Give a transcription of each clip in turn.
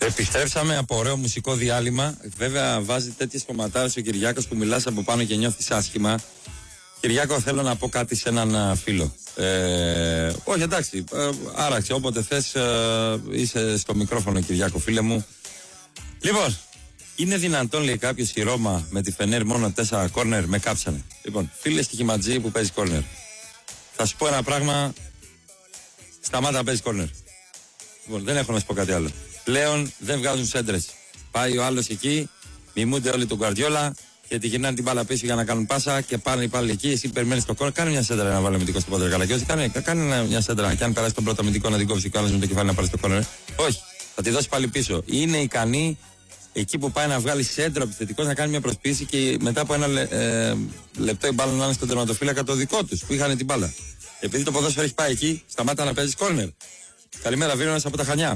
Επιστρέψαμε από ωραίο μουσικό διάλειμμα. Βέβαια, βάζει τέτοιες κομματάρες ο Κυριάκος που μιλάς από πάνω και νιώθεις άσχημα. Κυριάκο, θέλω να πω κάτι σε έναν φίλο. Όχι, εντάξει, άραξε. Όποτε θες, είσαι στο μικρόφωνο, Κυριάκο, φίλε μου. Λοιπόν, είναι δυνατόν, λέει κάποιος, η Ρώμα με τη Φενέρ μόνο 4 κόρνερ? Με κάψανε. Λοιπόν, φίλε στοιχηματζή που παίζει κόρνερ, θα σου πω ένα πράγμα. Σταμάτα να παίζει κόρνερ. Λοιπόν, δεν έχω να σου πω κάτι άλλο. Πλέον δεν βγάζουν σέντρες. Πάει ο άλλος εκεί, μιμούνται όλοι τον Γκουαρδιόλα και τη γυρνάνε την μπάλα πίσω για να κάνουν πάσα και πάνε πάλι εκεί. Εσύ περιμένεις το κόρνερ. Κάνε μια σέντρα να βάλει αμυντικό στο πόδι. Καλακιόζη, κάνε μια σέντρα. Και αν περάσει τον πρώτο αμυντικό να την κόψει και ο άλλος με το κεφάλι να πάρει το κόρνερ. Όχι, θα τη δώσει πάλι πίσω. Είναι ικανή εκεί που πάει να βγάλει σέντρα επιθετικός να κάνει μια προσποίηση και μετά από ένα λεπτό η μπάλα να είναι στον τερματοφύλακα το δικό του που είχαν την μπάλα. Επειδή το ποδόσφαιρο έχει πάει εκεί, σταμάτα να παίζει κόρνερ. Καλημέρα, Βίρονας από τα Χανιά.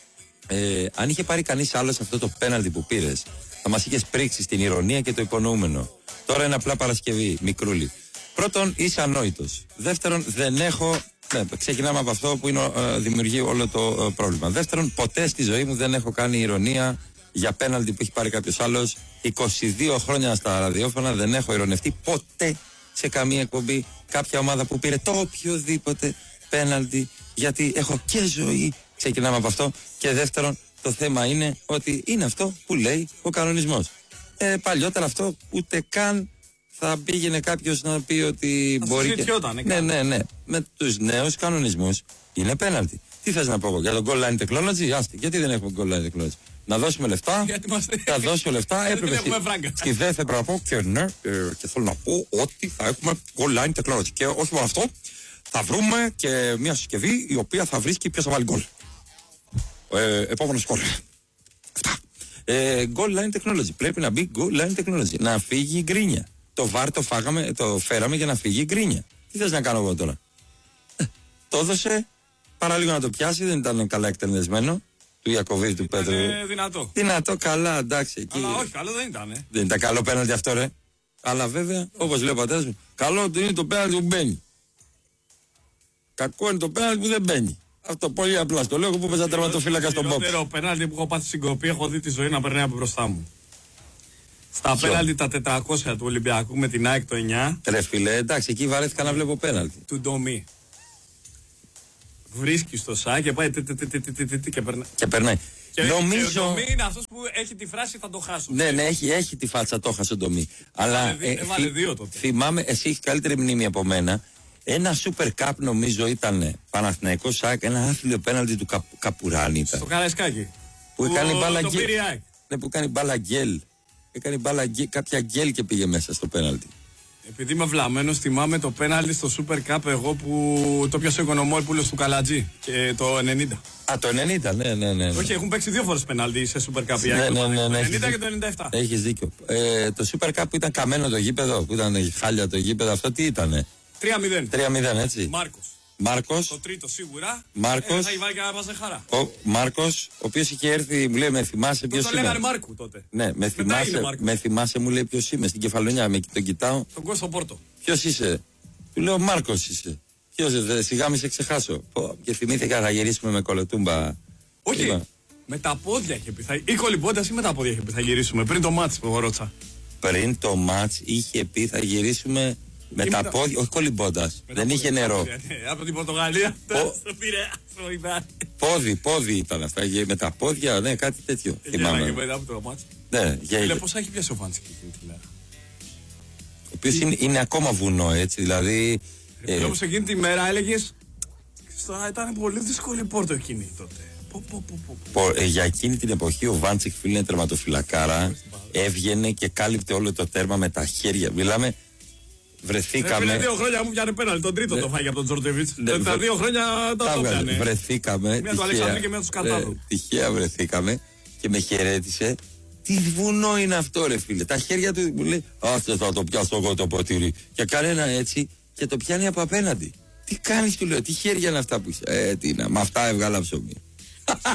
Αν είχε πάρει κανείς άλλος αυτό το πέναλτι που πήρες, θα μας είχες πρίξει στην ηρωνία και το υπονοούμενο. Τώρα είναι απλά Παρασκευή, μικρούλι. Πρώτον, είσαι ανόητος. Δεύτερον, δεν έχω. Ναι, ξεκινάμε από αυτό που δημιουργεί όλο το πρόβλημα. Δεύτερον, ποτέ στη ζωή μου δεν έχω κάνει ηρωνία για πέναλτι που έχει πάρει κάποιος άλλος. 22 χρόνια στα ραδιόφωνα δεν έχω ηρωνευτεί ποτέ σε καμία εκπομπή κάποια ομάδα που πήρε το οποιοδήποτε πέναλτι, γιατί έχω και ζωή. Ξεκινάμε από αυτό. Και δεύτερον, το θέμα είναι ότι είναι αυτό που λέει ο κανονισμός. Παλιότερα αυτό ούτε καν θα πήγαινε κάποιος να πει ότι μπορεί. Ναι. Με τους νέους κανονισμούς είναι πέναλτι. Τι θες να πω εγώ για το goal line technology? Άστε, γιατί δεν έχουμε goal line technology? Να δώσουμε λεφτά. Θα δώσουμε λεφτά. Έπρεπε στη ΔΕΘ να πω και ναι, και θέλω να πω ότι θα έχουμε goal line technology. Και όχι μόνο αυτό, θα βρούμε και μια συσκευή η οποία θα βρίσκει ποιος θα βάλει γκολ. Επόμενο σκορ. Αυτά. Goal line technology. Πρέπει να μπει goal line technology. Να φύγει η γκρίνια. Το VAR το φέραμε για να φύγει η γκρίνια. Τι θες να κάνω εγώ τώρα? Το έδωσε, παρά λίγο να το πιάσει, δεν ήταν καλά εκτελεσμένο. Του Ιακωβίδη, του Πέτρου. Δυνατό. Δυνατό, καλά, εντάξει. Εκεί. Αλλά όχι, καλό δεν ήταν. Δεν ήταν καλό πέναλτι αυτό, ρε. Αλλά βέβαια, όπως λέει ο πατέρας μου, καλό είναι το πέναλτι που μπαίνει. Κακό είναι το πέναλτι που δεν μπαίνει. Αυτό πολύ απλά στο λέω που παίζα τερματοφύλακα στον box. Το πέναλτι που έχω πάθει συγκοπή, έχω δει τη ζωή να περνάει από μπροστά μου. Στα πέναλτι τα 400 του Ολυμπιακού με την ΑΕΚ το 9. Ρε φίλε, εντάξει, εκεί βαρέθηκα να βλέπω πέναλτι. Του Ντομή. Βρίσκει στο σάκι και πάει και περνάει. Νομίζω. Και ο Ντομή είναι αυτός που έχει τη φράση θα το χάσω. Ναι, έχει τη φάτσα, το χάσω ο Ντομή. Αλλά έβαλε δύο τότε. Θυμάμαι, εσύ έχεις καλύτερη μνήμη από μένα. Ένα Super Cup νομίζω ήταν Παναθηναϊκός ΣΑΚ, ένα άθλιο πέναλτι του Καπουράνη. Στο Καραϊσκάκι. Που έκανε μπάλα γκέλ. Ναι, που έκανε μπάλα γκέλ. Έκανε μπάλα γκέλ, κάποια γκέλ και πήγε μέσα στο πέναλτι. Επειδή είμαι βλαμμένος, θυμάμαι το πέναλτι στο Super Cup εγώ που το πιάσε ο Οικονομόπουλος του Καλατζή και το 90. Α, το 90, ναι. Όχι, έχουν παίξει δύο φορές πέναλτι σε Super Cup. Ναι, το 90 και το 97. Έχεις δίκιο. Το Super Cup που ήταν καμένο το γήπεδο, που ήταν χάλια το γήπεδο, αυτό τι ήτανε? 3-0, έτσι. Μάρκος. Το τρίτο σίγουρα. Μάρκος. Θα βάλει και να πας χαρά. Ο Μάρκος, ο οποίος είχε έρθει, μου λέει, με θυμάσαι ποιος είμαι. Το λέγανε Μάρκου τότε. Ναι, με θυμάσαι, μου λέει ποιος είμαι. Στην Κεφαλονιά, τον κοιτάω. Τον Κώστο Πόρτο. Ποιος είσαι? Του λέω Μάρκος είσαι. Ποιος είσαι? Σιγά μη σε ξεχάσω. Και θυμήθηκα να γυρίσουμε με κολοτούμπα. Όχι. Με τα πόδια είχε πει. Ή κολυμπώντας ή με τα πόδια είχε πει θα γυρίσουμε. Πριν το μάτς που εγώ ρώτησα. Πριν το μάτς είχε πει θα γυρίσουμε. Με τα πόδια, όχι κολυμπώντας. Δεν είχε νερό. Από την Πορτογαλία. Πόδι ήταν αυτά. Με τα πόδια, ναι, κάτι τέτοιο. Θυμάμαι. Μετά από το μάτς. Ναι, πώς έχει πιάσει ο Βάντσικ εκείνη τη μέρα? Ο οποίος είναι ακόμα βουνό, έτσι, δηλαδή. Όπως εκείνη τη μέρα έλεγες. Ήταν πολύ δύσκολη η Πόρτο εκείνη τότε. Για εκείνη την εποχή ο Βάντσικ, φίλε, είναι τερματοφυλακάρα. Έβγαινε και κάλυπτε όλο το τέρμα με τα χέρια. Μιλάμε. Βρεθήκαμε. Πριν 2 χρόνια μου πιάνε πέναλτι. Τον τρίτο το φάγει από τον Τζορτεβίτς. Τα 2 χρόνια τα πιάνε. Βρεθήκαμε. Μία του Αλεξάνδρου και μία του Κατάδου. Τυχαία βρεθήκαμε και με χαιρέτησε. Τι βουνό είναι αυτό, ρε φίλε. Τα χέρια του μου λέει: άστε, θα το πιάσω εγώ το ποτήρι. Και κάνει ένα έτσι και το πιάνει από απέναντι. Τι κάνεις, του λέω, τι χέρια είναι αυτά που είσαι? Τι είναι, με αυτά έβγαλα ψωμί.